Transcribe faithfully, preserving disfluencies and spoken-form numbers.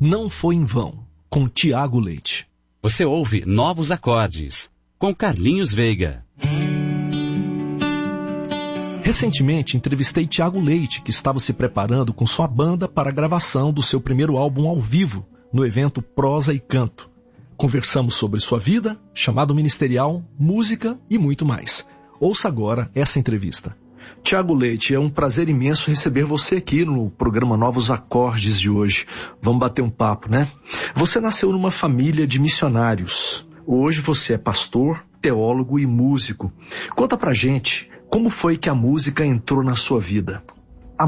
Não Foi em Vão, com Tiago Leite. Você ouve Novos Acordes, com Carlinhos Veiga. Recentemente, entrevistei Tiago Leite, que estava se preparando com sua banda para a gravação do seu primeiro álbum ao vivo, no evento Prosa e Canto. Conversamos sobre sua vida, chamado ministerial, música e muito mais. Ouça agora essa entrevista. Tiago Leite, é um prazer imenso receber você aqui no programa Novos Acordes de hoje. Vamos bater um papo, né? Você nasceu numa família de missionários. Hoje você é pastor, teólogo e músico. Conta pra gente, como foi que a música entrou na sua vida?